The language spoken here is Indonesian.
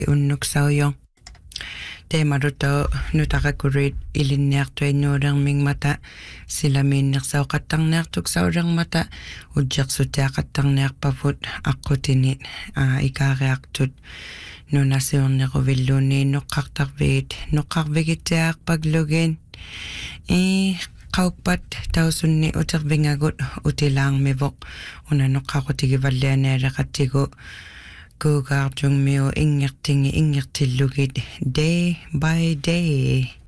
unnuk sauyong. Maruto nutakakurit ilinniartuinnuulerming mata silamiinnersauqattarniartuk saurang mata ujjaqsutiaqattarniarpavut aqqutini ikaariartut nunasiorneruvilluuni noqqartarvigit noqqarvigitiaarpaglugin qauppat tausunni utervingagut utilaarmivoq una noqqaqutigivallianialeqatigu kuugaarjungmiu ingertillugit day by day.